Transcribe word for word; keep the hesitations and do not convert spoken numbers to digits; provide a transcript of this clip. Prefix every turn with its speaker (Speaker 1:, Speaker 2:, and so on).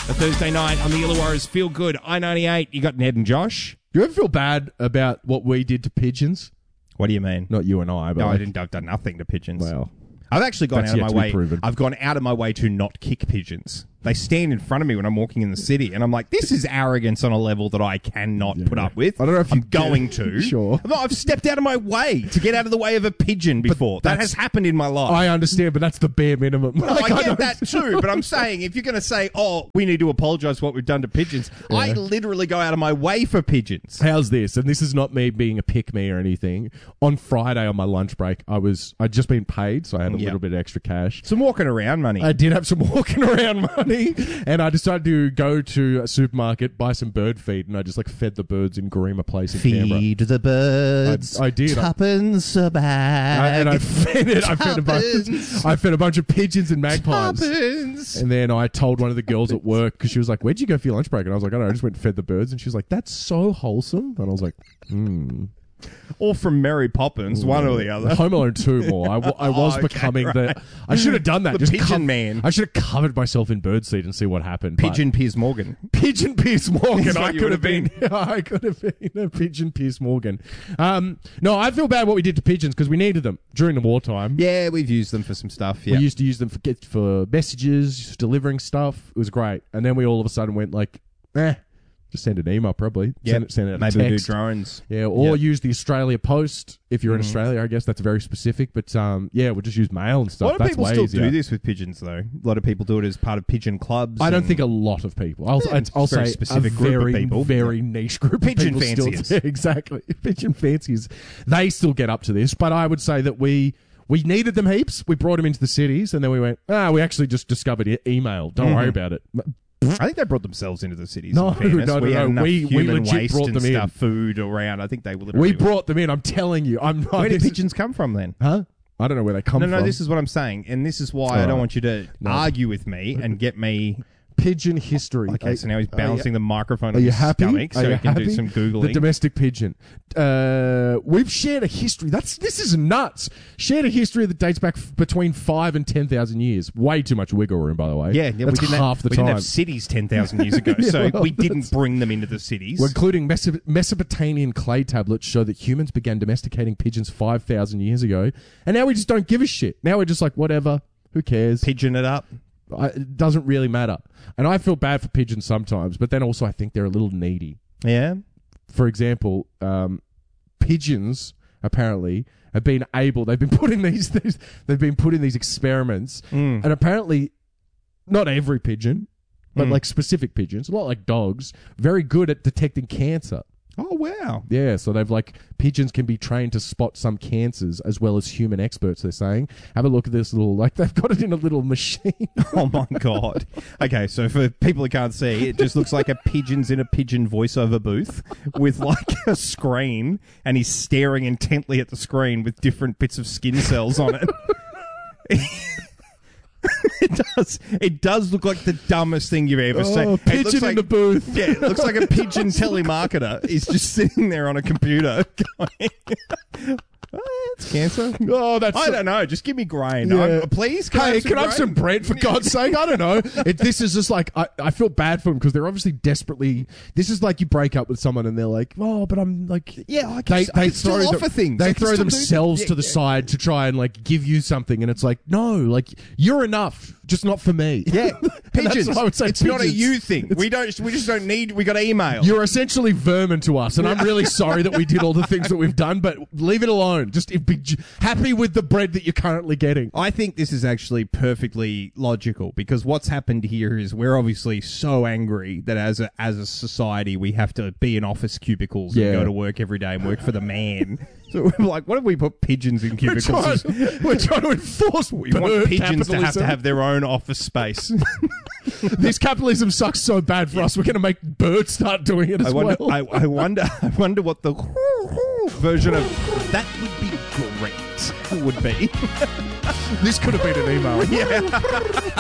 Speaker 1: A Thursday night on the Illawarra's Feel Good I ninety-eight. You got Ned and Josh.
Speaker 2: Do you ever feel bad about what we did to pigeons?
Speaker 1: What do you mean?
Speaker 2: Not you and I, but
Speaker 1: No,
Speaker 2: like,
Speaker 1: I didn't. I've done nothing to pigeons.
Speaker 2: Well,
Speaker 1: I've actually gone
Speaker 2: that's
Speaker 1: out of
Speaker 2: yet
Speaker 1: my
Speaker 2: to be
Speaker 1: way.
Speaker 2: proven.
Speaker 1: I've gone out of my way to not kick pigeons. They stand in front of me when I'm walking in the city, and I'm like, this is arrogance on a level that I cannot
Speaker 2: Yeah.
Speaker 1: put up with.
Speaker 2: I don't know if
Speaker 1: I'm
Speaker 2: you
Speaker 1: going
Speaker 2: can.
Speaker 1: to.
Speaker 2: Sure.
Speaker 1: No, I've stepped out of my way to get out of the way of a pigeon before. That
Speaker 2: that's-
Speaker 1: has happened in my life.
Speaker 2: I understand, but that's the bare minimum.
Speaker 1: No,
Speaker 2: Like,
Speaker 1: I get
Speaker 2: don't-
Speaker 1: that too, but I'm saying if you're going to say, oh, we need to apologise for what we've done to pigeons, I literally go out of my way for pigeons.
Speaker 2: How's this? And this is not me being a pick me or anything. On Friday on my lunch break, I was I'd just been paid, so I had a
Speaker 1: Yep.
Speaker 2: little bit of extra cash.
Speaker 1: Some walking around money.
Speaker 2: I did have some walking around money, and I decided to go to a supermarket, buy some bird feed, and I just like fed the birds in Garema Place in Canberra.
Speaker 1: Feed the birds.
Speaker 2: I- I did.
Speaker 1: Tuppence a bag.
Speaker 2: I, and I fed it. I fed a bunch.
Speaker 1: Tuppence.
Speaker 2: I fed a bunch of pigeons and magpies.
Speaker 1: Tuppence.
Speaker 2: And then I told one of the girls at work because she was like, "Where'd you go for your lunch break?" And I was like, "I don't know. I just went and fed the birds." And she was like, "That's so wholesome." And I was like, "Hmm."
Speaker 1: Or from Mary Poppins, one or the other.
Speaker 2: Home Alone two more. I, w- I was
Speaker 1: Oh, okay,
Speaker 2: becoming
Speaker 1: right.
Speaker 2: the. I should have done that.
Speaker 1: The
Speaker 2: just
Speaker 1: pigeon man.
Speaker 2: I should have covered myself in birdseed and see what happened. but-
Speaker 1: Pigeon Piers Morgan.
Speaker 2: Pigeon Piers Morgan.
Speaker 1: That's
Speaker 2: I
Speaker 1: what you
Speaker 2: could have
Speaker 1: would
Speaker 2: been. I could have been a Pigeon Piers Morgan. Um, no, I feel bad what we did to pigeons because we needed them during the wartime.
Speaker 1: Yeah, we've used them for some stuff. Yeah.
Speaker 2: We used to use them for get for messages, delivering stuff. It was great. And then we all of a sudden went like, eh, just send an email probably.
Speaker 1: Yep.
Speaker 2: Send it, send it a
Speaker 1: Maybe we do
Speaker 2: text.
Speaker 1: drones.
Speaker 2: Yeah, or
Speaker 1: Yep.
Speaker 2: use the Australia Post if you're in
Speaker 1: Mhm.
Speaker 2: Australia. I guess that's very specific. But um, yeah, we'll just use mail and
Speaker 1: A
Speaker 2: stuff.
Speaker 1: lot of
Speaker 2: That's
Speaker 1: people
Speaker 2: way
Speaker 1: still
Speaker 2: easier.
Speaker 1: do this with pigeons, though. A lot of people do it as part of pigeon clubs.
Speaker 2: I don't
Speaker 1: and-
Speaker 2: think a lot of people. I'll,
Speaker 1: Yeah,
Speaker 2: I'll
Speaker 1: it's a very
Speaker 2: say
Speaker 1: specific
Speaker 2: a
Speaker 1: group of
Speaker 2: very,
Speaker 1: people.
Speaker 2: very niche group
Speaker 1: Pigeon
Speaker 2: of people.
Speaker 1: fanciers.
Speaker 2: Still, exactly. Pigeon fanciers. They still get up to this, but I would say that we we needed them heaps. We brought them into the cities, and then we went, ah, we actually just discovered e- email. Don't worry about it.
Speaker 1: I think they brought themselves into the cities.
Speaker 2: No,
Speaker 1: in fairness.
Speaker 2: no, no,
Speaker 1: we had
Speaker 2: no.
Speaker 1: enough
Speaker 2: We- we
Speaker 1: human
Speaker 2: legit
Speaker 1: waste
Speaker 2: brought
Speaker 1: and
Speaker 2: them in.
Speaker 1: stuff, food around. I think they were literally.
Speaker 2: We brought them in. I'm telling you. I'm not.
Speaker 1: Where did
Speaker 2: this is-
Speaker 1: pigeons come from then?
Speaker 2: Huh? I don't know where they come
Speaker 1: No,
Speaker 2: from.
Speaker 1: no, this is what I'm saying, and this is why I
Speaker 2: Alright.
Speaker 1: don't want you to
Speaker 2: No.
Speaker 1: argue with me and get me.
Speaker 2: pigeon history.
Speaker 1: Okay,
Speaker 2: Are-
Speaker 1: so now he's
Speaker 2: are you-
Speaker 1: balancing the microphone
Speaker 2: Are
Speaker 1: on
Speaker 2: you
Speaker 1: his
Speaker 2: happy?
Speaker 1: stomach so
Speaker 2: Are you
Speaker 1: he can
Speaker 2: happy?
Speaker 1: do some
Speaker 2: The
Speaker 1: googling.
Speaker 2: domestic pigeon. Uh, we've shared a history. That's this is nuts. Shared a history that dates back f- between five and ten thousand years. Way too much wiggle room, by the way.
Speaker 1: yeah, yeah,
Speaker 2: that's
Speaker 1: we didn't
Speaker 2: half
Speaker 1: have,
Speaker 2: the
Speaker 1: we
Speaker 2: time.
Speaker 1: didn't have cities ten thousand years ago,
Speaker 2: Yeah,
Speaker 1: so
Speaker 2: well,
Speaker 1: we didn't bring them into the cities.
Speaker 2: We're including Meso- Mesopotamian clay tablets show that humans began domesticating pigeons five thousand years ago, and now we just don't give a shit. Now we're just like, whatever. Who cares?
Speaker 1: Pigeon it up.
Speaker 2: I, it doesn't really matter. And I feel bad for pigeons sometimes, but then also I think they're a little needy.
Speaker 1: Yeah.
Speaker 2: For example, um, pigeons apparently have been able. They've been put in these. these they've been put in these experiments,
Speaker 1: Mm.
Speaker 2: and apparently, not every pigeon, but
Speaker 1: Mm.
Speaker 2: like specific pigeons, a lot like dogs, very good at detecting cancer.
Speaker 1: Oh wow.
Speaker 2: Yeah, so they've like pigeons can be trained to spot some cancers as well as human experts. They're saying, have a look at this little like they've got it in a little machine.
Speaker 1: Oh my god. Okay, so for people who can't see, it just looks like a pigeon's in a pigeon voiceover booth with like a screen, and he's staring intently at the screen with different bits of skin cells on it. It does. It does look like the dumbest thing you've ever seen.
Speaker 2: Oh,
Speaker 1: It
Speaker 2: pigeon
Speaker 1: looks
Speaker 2: in
Speaker 1: like-
Speaker 2: the booth.
Speaker 1: Yeah, it looks like a pigeon telemarketer. He's just sitting there on a computer going, oh, it's cancer.
Speaker 2: Oh, that's
Speaker 1: I
Speaker 2: so-
Speaker 1: don't know. Just give me grain.
Speaker 2: Yeah.
Speaker 1: I'm- please, can I
Speaker 2: Hey,
Speaker 1: have some
Speaker 2: can I have some
Speaker 1: grain?
Speaker 2: bread for God's sake? I don't know. It, this is just like I, I feel bad for them because they're obviously desperately. This is like you break up with someone and they're like, oh, but I'm like,
Speaker 1: Yeah, I can,
Speaker 2: they
Speaker 1: I
Speaker 2: they
Speaker 1: can still
Speaker 2: throw them-
Speaker 1: offer things. I
Speaker 2: They
Speaker 1: can
Speaker 2: throw
Speaker 1: still do-
Speaker 2: themselves
Speaker 1: Yeah,
Speaker 2: to the
Speaker 1: yeah.
Speaker 2: side to try and like give you something, and it's like, no, like you're enough, just not for me.
Speaker 1: Yeah,
Speaker 2: And that's
Speaker 1: pigeons.
Speaker 2: what I would say,
Speaker 1: It's not a
Speaker 2: pigeons.
Speaker 1: you thing. We don't. We just don't need. We got email.
Speaker 2: You're essentially vermin to us, and I'm really sorry that we did all the things that we've done, but leave it alone. Just be j- happy with the bread that you're currently getting.
Speaker 1: I think this is actually perfectly logical because what's happened here is we're obviously so angry that as a as a society we have to be in office cubicles
Speaker 2: Yeah.
Speaker 1: and go to work every day and work for the man. So we're like, what if we put pigeons in
Speaker 2: We're
Speaker 1: cubicles?
Speaker 2: trying, we're trying to enforce
Speaker 1: We want
Speaker 2: bird
Speaker 1: pigeons to have to
Speaker 2: capitalism.
Speaker 1: have their own office space.
Speaker 2: This capitalism sucks so bad for us. We're going to make birds start doing it as
Speaker 1: I wonder.
Speaker 2: well.
Speaker 1: I, I wonder. I wonder what the version of that would be great would be.
Speaker 2: This could have been an email.
Speaker 1: Yeah.